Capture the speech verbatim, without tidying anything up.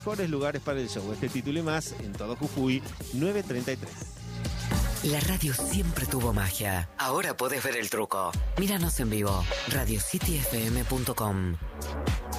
Mejores lugares para el show. Este título y más en todo Jujuy, nueve treinta y tres. La radio siempre tuvo magia. Ahora podés ver el truco. Míranos en vivo. radio city f m punto com.